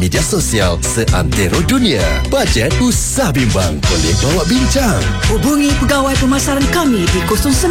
media sosial seantero dunia. Bajet usah bimbang, boleh bawa bincang. Hubungi pegawai pemasaran kami di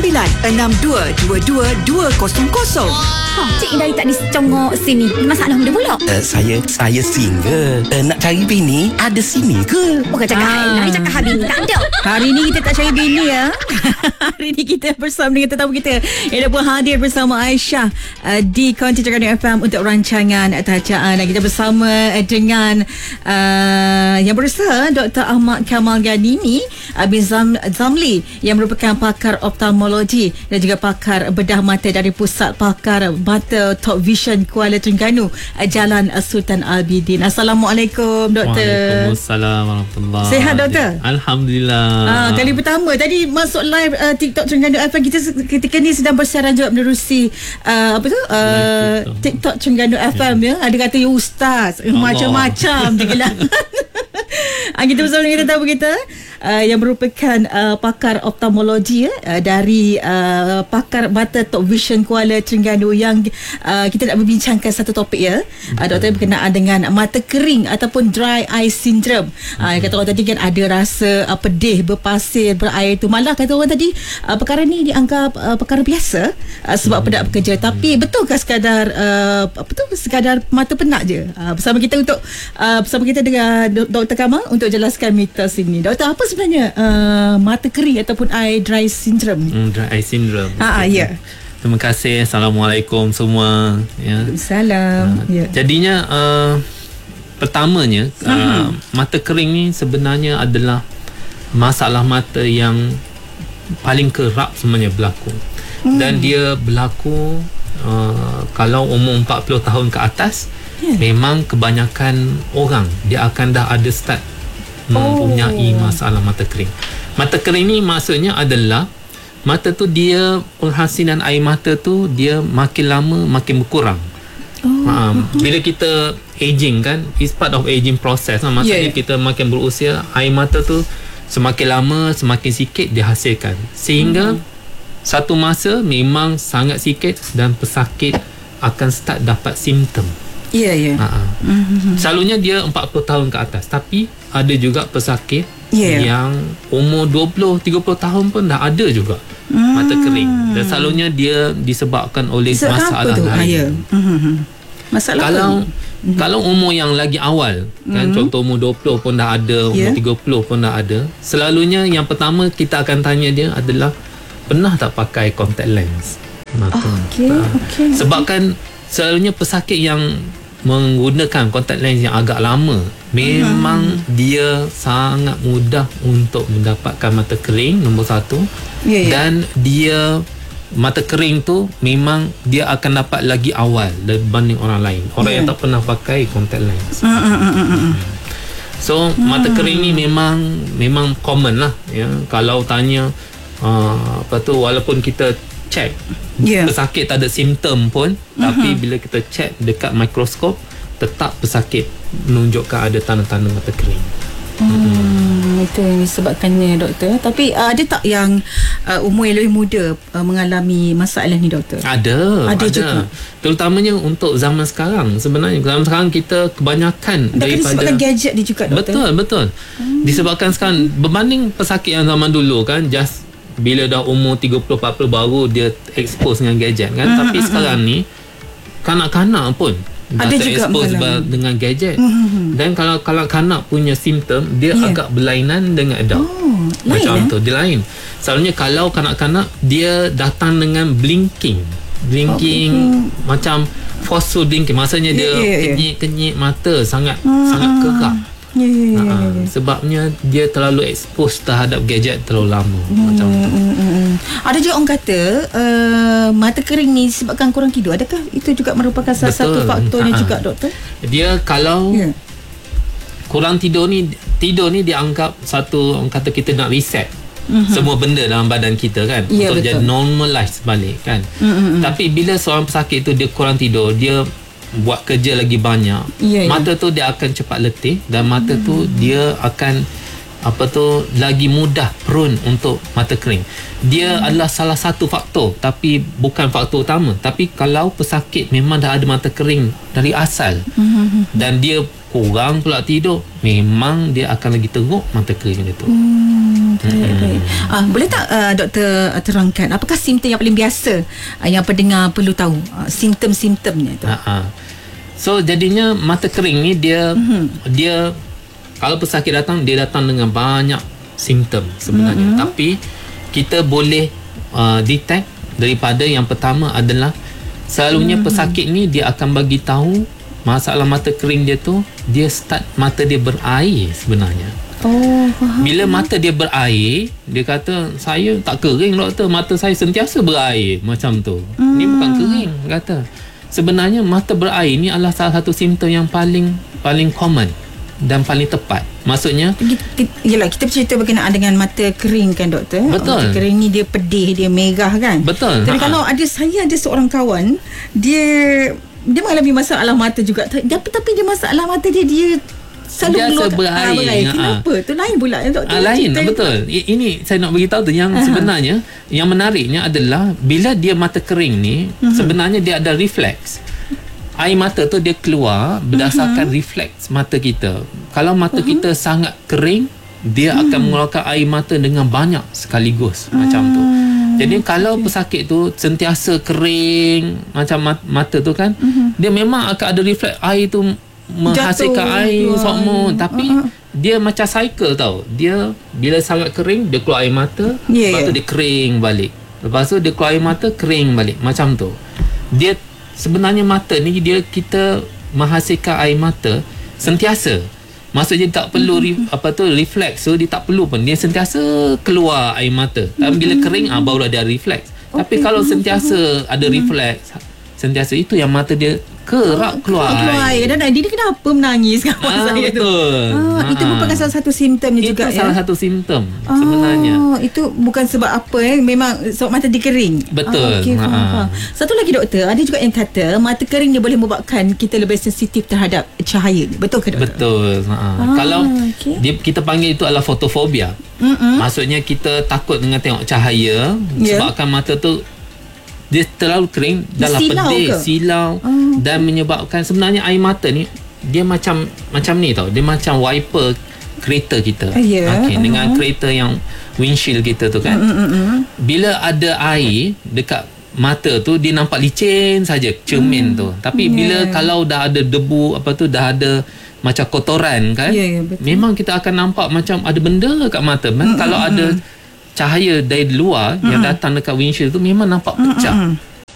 0962222200. Cik Indai tak discongok sini. Masalah benda pula. Saya single. Nak cari bini, ada sini ke? Bukan cakap Hailai, cakap Habibie. Tak ada. Hari ni kita tak cari bini ya. Hari ni kita bersama dengan tetamu kita yang pun hadir bersama Aisyah di Konti Terengganu FM untuk rancangan Tajaan. Dan kita bersama dengan yang berusaha Dr. Ahmad Kamal Ghanimi bin Zamli yang merupakan pakar ophthalmologi dan juga pakar bedah mata dari Pusat Pakar Mata Top Vision Kuala Terengganu, Jalan Sultan Albidin. Assalamualaikum Doktor. Waalaikumsalam warahmatullahi. Sihat Doktor? Alhamdulillah. Kali pertama tadi masuk live TikTok Terengganu FM. Kita ketika ni sedang bersiaran juga menerusi TikTok Terengganu FM ya. Ada kata ya ustaz, macam-macam dia. Kita bersama dengan tetamu kita yang merupakan pakar ophthalmologi dari pakar mata Top Vision Kuala Terengganu yang kita nak berbincangkan satu topik ya. Doktor berkenaan dengan mata kering ataupun dry eye syndrome. Kata orang tadi kan ada rasa pedih, berpasir, berair tu. Malah kata orang tadi perkara ni dianggap perkara biasa sebab penat bekerja. Tapi betulkah sekadar sekadar mata penat je? Bersama kita dengan Dr. Kamal untuk jelaskan mitos ini. Doktor, apa sebenarnya mata kering ataupun eye dry syndrome? Dry eye syndrome. Ya. Terima kasih. Assalamualaikum semua. Ya. Salam. Jadinya pertamanya mata kering ni sebenarnya adalah masalah mata yang paling kerap sebenarnya berlaku. Dan dia berlaku kalau umur 40 tahun ke atas. Memang kebanyakan orang dia akan dah ada start mempunyai masalah mata kering. Mata kering ni maksudnya adalah mata tu dia penghasilan air mata tu dia makin lama makin berkurang. Bila kita aging kan, it's part of aging process. Maksudnya kita makin berusia, air mata tu semakin lama semakin sikit dihasilkan. Sehingga satu masa memang sangat sikit dan pesakit akan start dapat simptom. Selalunya dia 40 tahun ke atas. Tapi ada juga pesakit yang umur 20-30 tahun pun dah ada juga mata kering. Dan selalunya dia disebabkan oleh masalah lain. Masalah kalau umur yang lagi awal kan, contoh umur 20 pun dah ada, umur 30 pun dah ada. Selalunya yang pertama kita akan tanya dia adalah pernah tak pakai contact lens mata? Sebab kan selalunya pesakit yang menggunakan contact lens yang agak lama memang dia sangat mudah untuk mendapatkan mata kering, nombor satu. Dan dia mata kering tu memang dia akan dapat lagi awal berbanding orang lain, orang yang tak pernah pakai contact lens. So mata kering ni memang common lah ya. Kalau tanya walaupun kita check pesakit tak ada simptom pun, tapi bila kita check dekat mikroskop tetap pesakit menunjukkan ada tanda-tanda mata kering. Itu yang disebabkannya doktor. Tapi ada tak yang umur yang lebih muda mengalami masalah ni doktor? Ada juga. Terutamanya untuk zaman sekarang. Sebenarnya zaman sekarang kita kebanyakan daripada disebabkan gadget ni juga doktor. Betul. Disebabkan sekarang berbanding pesakit yang zaman dulu kan, just bila dah umur 30-40 baru dia expose dengan gadget kan. Tapi sekarang ni kanak-kanak pun dah expose dengan gadget. Dan kalau kanak-kanak punya simptom dia agak berlainan dengan adult. Macam tu dia lain. Selalunya kalau kanak-kanak dia datang dengan blinking macam forceful blinking, maksudnya dia kenyit mata sangat kerap. Sebabnya dia terlalu expose terhadap gadget terlalu lama. Macam tu. Ada juga orang kata mata kering ni disebabkan kurang tidur. Adakah itu juga merupakan salah satu faktornya juga doktor? Dia kalau kurang tidur ni dianggap satu, orang kata kita nak reset semua benda dalam badan kita kan, untuk jadi normalize balik kan. Tapi bila seorang pesakit tu dia kurang tidur, dia buat kerja lagi banyak, mata tu dia akan cepat letih dan mata tu dia akan lagi mudah prone untuk mata kering. Dia adalah salah satu faktor tapi bukan faktor utama. Tapi kalau pesakit memang dah ada mata kering dari asal dan dia kurang pula tidur, memang dia akan lagi teruk mata kering dia tu. Baik. Boleh tak doktor terangkan apakah simptom yang paling biasa yang pendengar perlu tahu, simptom-simptomnya tu? So jadinya mata kering ni dia kalau pesakit datang, dia datang dengan banyak simptom sebenarnya. Tapi kita boleh detect daripada yang pertama adalah selalunya pesakit ni dia akan bagi tahu masalah mata kering dia tu, dia start mata dia berair sebenarnya. Bila mata dia berair, dia kata saya tak kering doktor, mata saya sentiasa berair macam tu. Ni bukan kering kata. Sebenarnya mata berair ni adalah salah satu simptom yang paling common dan paling tepat. Maksudnya Yelah, kita bercerita berkenaan dengan mata kering kan doktor. Betul. Mata kering ni dia pedih, dia merah kan. Betul. Tapi kalau saya ada seorang kawan, dia mengalami masalah mata juga. Tapi dia masalah mata dia selalu berair. Kenapa? Tu lain pula doktor. Lain, betul. Ini saya nak beritahu tu yang sebenarnya yang menariknya adalah bila dia mata kering ni, sebenarnya dia ada refleks. Air mata tu dia keluar berdasarkan refleks mata kita. Kalau mata kita sangat kering, dia akan mengeluarkan air mata dengan banyak sekaligus macam tu. Jadi kalau pesakit tu sentiasa kering macam mata tu kan, dia memang akan ada refleks air tu menghasilkan air semua, tapi dia macam cycle tau. Dia bila sangat kering, dia keluar air mata, lepas tu dia kering balik. Lepas tu dia keluar air mata, kering balik macam tu. Dia sebenarnya mata ni kita menghasilkan air mata sentiasa. Maksudnya dia tak perlu refleks. So dia tak perlu pun, dia sentiasa keluar air mata. Tapi bila kering barulah dia refleks. Tapi kalau sentiasa ada refleks, sentiasa itu yang mata dia kerap keluar air. Dan dia kenapa menangis kawan saya tu? Itu merupakan salah satu simptomnya itu juga. Itu salah satu simptom sebenarnya. Itu bukan sebab apa memang sebab mata dia kering. Betul. Faham. Satu lagi doktor, ada juga yang kata mata kering dia boleh menyebabkan kita lebih sensitif terhadap cahaya. Betul ke doktor? Betul. Kalau kita panggil itu adalah fotofobia. Maksudnya kita takut dengan tengok cahaya sebabkan mata tu dia terlalu kering, dah pedih, silau dan menyebabkan sebenarnya air mata ni dia macam ni tau. Dia macam wiper kereta kita. Dengan kereta yang windshield kita tu kan. Bila ada air dekat mata tu, dia nampak licin saja cermin tu. Tapi bila kalau dah ada debu dah ada macam kotoran kan, memang kita akan nampak macam ada benda kat mata. Kalau ada cahaya dari luar yang datang dekat windshield tu memang nampak pecah.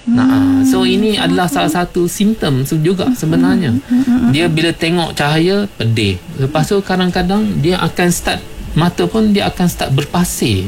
So ini adalah salah satu simptom juga sebenarnya. Dia bila tengok cahaya pedih. Lepas tu kadang-kadang dia akan start, mata pun dia akan start berpasir.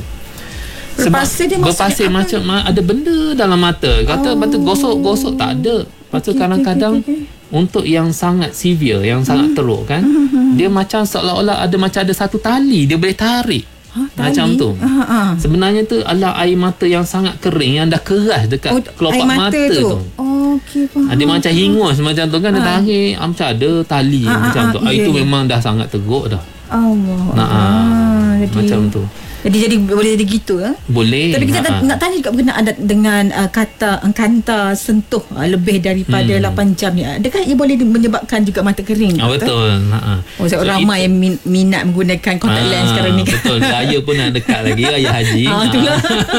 Berpasir macam ada benda dalam mata. Kata lepas tu gosok-gosok tak ada. Lepas tu kadang-kadang untuk yang sangat severe, yang sangat teruk kan, dia macam seolah-olah ada satu tali dia boleh tarik. Macam tu. Sebenarnya tu adalah air mata yang sangat kering, yang dah keras dekat kelopak mata tu. Dia macam hingus macam tu kan, dia tarik macam ada tali macam tu. Itu memang dah sangat teruk dah. Macam tu. Jadi boleh jadi gitu Boleh. Tapi kita nak tanya juga berkenaan dengan kanta sentuh lebih daripada 8 jam ni. Adakah ia boleh menyebabkan juga mata kering? Betul. So ramai yang minat menggunakan contact lens sekarang ni. Betul. Saya pun nak dekat lagi Raya Haji. Itulah.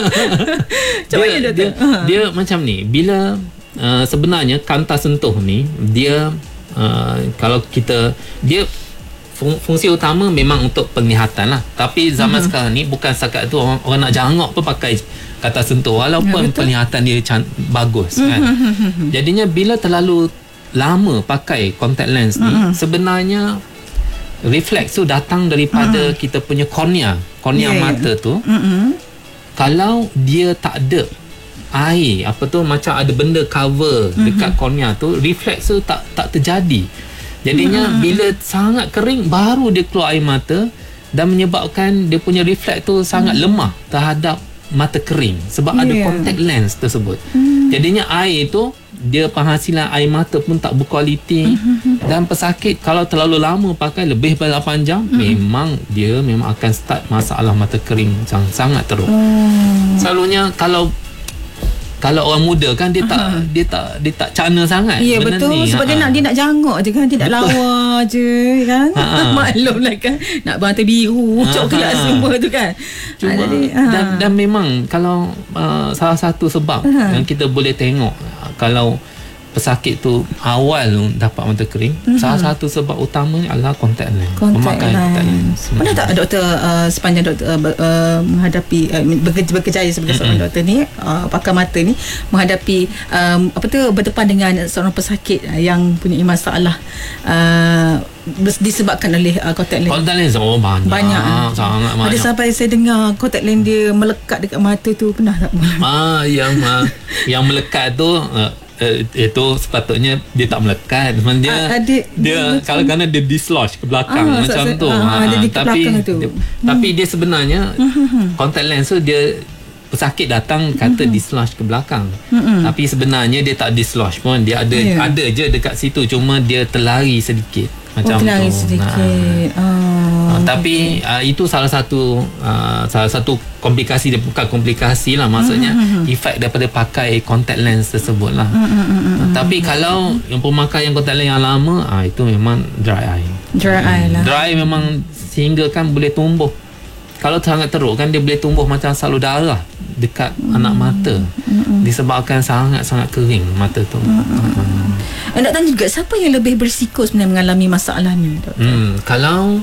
Dia macam ni. Bila sebenarnya kanta sentuh ni, dia kalau kita fungsi utama memang untuk penglihatan lah. Tapi zaman sekarang ni bukan setakat tu, orang nak jangok pun pakai kata sentuh walaupun penglihatan dia bagus kan. Jadinya bila terlalu lama pakai contact lens ni, sebenarnya refleks tu datang daripada kita punya kornea mata tu. Kalau dia tak ada air macam ada benda cover dekat kornea tu, refleks tu tak terjadi. Jadinya bila sangat kering baru dia keluar air mata dan menyebabkan dia punya refleks tu sangat lemah terhadap mata kering sebab ada contact lens tersebut. Jadinya air tu, dia penghasilan air mata pun tak berkualiti. Dan pesakit kalau terlalu lama pakai lebih daripada 8 jam, memang akan start masalah mata kering yang sangat teruk. Selalunya kalau kalau orang muda kan dia tak cana sangat. Ya, benda betul ni. sebab dia nak jangok je kan, tidak lawa je kan. Maklum lah kan, nak mata biru coklat semua tu kan. Cuma dan memang kalau salah satu sebab yang kita boleh tengok kalau pesakit tu awal dapat mata kering, salah satu sebab utamanya adalah contact lens. Memakai contact lens. Pernah tak doktor sepanjang doktor menghadapi bekerjaya sebagai seorang doktor ni, pakar mata ni, menghadapi berdepan dengan seorang pesakit yang punya masalah disebabkan oleh contact lens? Contact lens banyak sangat banyak. Ada sampai saya dengar contact lens dia melekat dekat mata tu, pernah tak? Yang melekat tu itu sepatutnya dia tak melekat, dia kalau kerana dia dislodge ke belakang macam tu. Tapi dia sebenarnya contact lens tu dia pesakit datang kata dislodge ke belakang, tapi sebenarnya dia tak dislodge pun, dia ada je dekat situ, cuma dia terlari sedikit macam tu. Tapi itu salah satu komplikasi, dia bukan komplikasi lah, maksudnya efek daripada pakai contact lens tersebut lah. Tapi kalau yang pemakaian contact lens yang lama, itu memang dry eye lah. Dry memang sehingga kan boleh tumbuh, kalau sangat teruk kan dia boleh tumbuh macam salur darah dekat anak mata, disebabkan sangat-sangat kering mata tu. Nak tanya juga, siapa yang lebih berisiko sebenarnya mengalami masalah ni, doktor? Kalau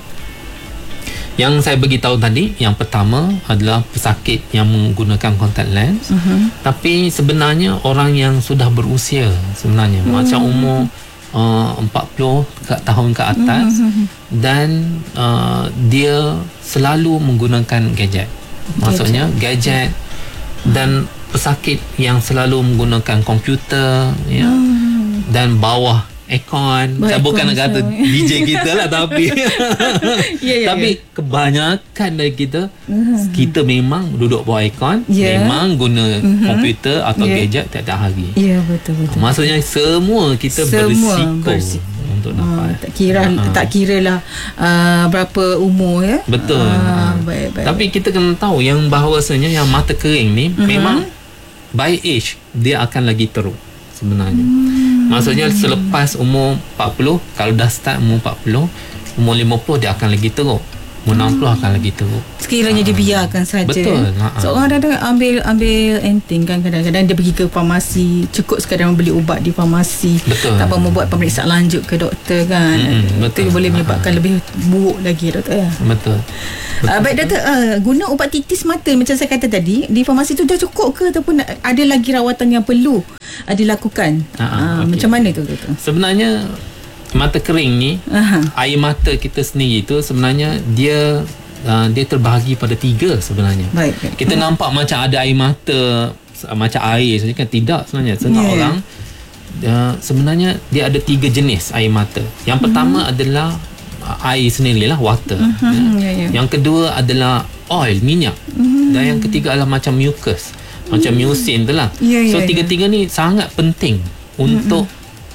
yang saya beritahu tadi, yang pertama adalah pesakit yang menggunakan contact lens. Tapi sebenarnya orang yang sudah berusia sebenarnya, macam umur 40 tahun ke atas, dan dia selalu menggunakan gadget. Maksudnya gadget dan pesakit yang selalu menggunakan komputer, dan bawah aircon. Saya bukan nak kata DJ kita lah, tapi tapi kebanyakan dari kita memang duduk bawah aircon, memang guna komputer atau gadget tiap-tiap hari. Ya, betul. Maksudnya semua kita berisiko untuk dapat. Tak kira lah berapa umur ya. Betul. Baik. Tapi kita kena tahu yang bahawasanya yang mata kering ni memang by age dia akan lagi teruk sebenarnya. Maksudnya selepas umur 40, kalau dah start umur 40, umur 50 dia akan lagi teruk. Umur 60 akan lagi teruk. Sekiranya dia biarkan saja. Betul. Seorang ada ambil enting kan, kadang-kadang dia pergi ke farmasi, cukup sekadar membeli ubat di farmasi. Betul. Tanpa membuat pemeriksaan lanjut ke doktor kan. Itu boleh menyebabkan lebih buruk lagi, doktor ya. Betul. Baik doktor, guna ubat titis mata macam saya kata tadi, di farmasi tu dah cukup ke ataupun ada lagi rawatan yang perlu dilakukan? Macam mana tu, doktor? Sebenarnya mata kering ni, air mata kita sendiri tu sebenarnya dia terbahagi pada 3 sebenarnya. Baik. Kita nampak macam ada air mata macam air saja kan, tidak sebenarnya. Setengah orang sebenarnya dia ada 3 jenis air mata. Yang pertama adalah air sendirilah, water. Yang kedua adalah oil, minyak. Dan yang ketiga adalah macam mucus, macam mucin tu lah. So tiga-tiga ni sangat penting untuk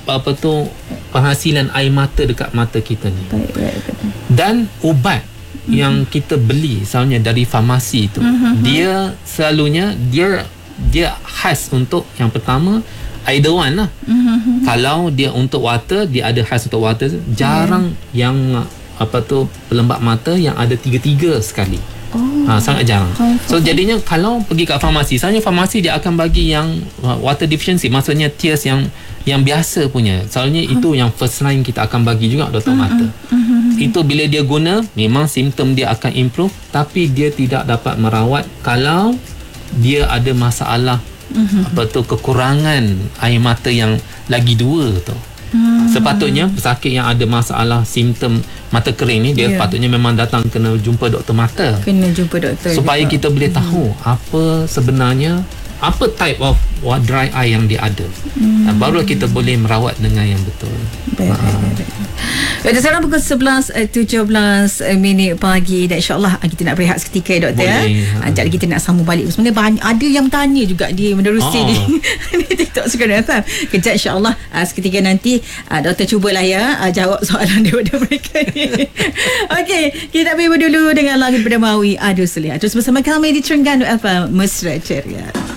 penghasilan air mata dekat mata kita ni. Dan ubat yang kita beli misalnya dari farmasi tu, dia selalunya dia khas untuk yang pertama either one lah. Kalau dia untuk water, dia ada khas untuk water. Jarang yang pelembab mata yang ada 3 sekali. Sangat jarang. So jadinya kalau pergi kat farmasi, misalnya farmasi dia akan bagi yang water deficiency, maksudnya tears yang biasa punya. Soalnya itu yang first line kita akan bagi juga doktor mata. Itu bila dia guna, memang simptom dia akan improve, tapi dia tidak dapat merawat kalau dia ada masalah kekurangan air mata yang lagi 2 tu. Sepatutnya pesakit yang ada masalah simptom mata kering ni, dia patutnya memang datang kena jumpa doktor mata. Kena jumpa doktor supaya juga. Kita boleh tahu apa sebenarnya, apa type of dry eye yang dia ada. Baru kita boleh merawat dengan yang betul. Baik. Sekarang pukul 11.17 minit pagi, dan insyaAllah kita nak berehat seketika doktor. Sekejap lagi kita nak sambung balik. Sebenarnya banyak, ada yang tanya juga dia menerusi di TikTok Sukan FM. Kejap insyaAllah seketika nanti doktor cubalah jawab soalan daripada mereka ni. Okey, kita nak pergi dulu dengan lagu daripada Mawi Adu Sulih. Terus bersama kami di Terengganu FM Mesra Ceria.